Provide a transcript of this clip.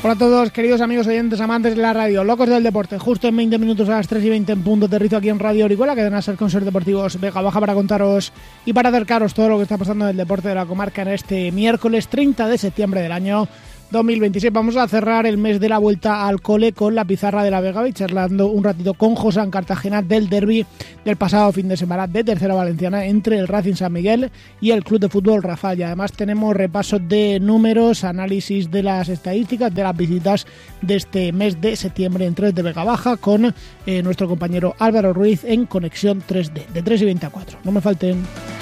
Hola a todos, queridos amigos oyentes, amantes de la radio, locos del deporte. Justo en 20 minutos a las 3:20 en punto aterrizo aquí en Radio Orihuela, que deben ser con Ser Deportivos Vega Baja para contaros y para acercaros todo lo que está pasando en el deporte de la comarca en este miércoles 30 de septiembre del año 2026. Vamos a cerrar el mes de la vuelta al cole con la pizarra de la Vega y charlando un ratito con José Cartagena del derbi del pasado fin de semana de Tercera Valenciana entre el Racing San Miguel y el Club de Fútbol Rafal. Y además tenemos repaso de números, análisis de las estadísticas de las visitas de este mes de septiembre en 3 de Vega Baja con nuestro compañero Álvaro Ruiz en Conexión 3D de 3:20 a 4. No me falten.